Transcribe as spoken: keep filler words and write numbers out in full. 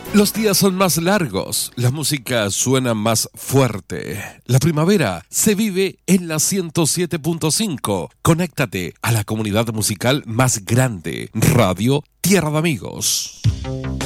Los días son más largos, la música suena más fuerte. La primavera se vive en la ciento siete punto cinco. Conéctate a la comunidad musical más grande, Radio Tierra de Amigos.